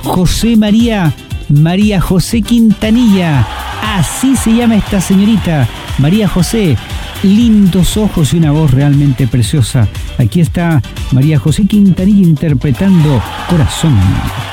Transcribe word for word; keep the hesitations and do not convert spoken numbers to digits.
José María, María José Quintanilla. Así se llama esta señorita, María José. Lindos ojos y una voz realmente preciosa. Aquí está María José Quintanilla interpretando Corazón.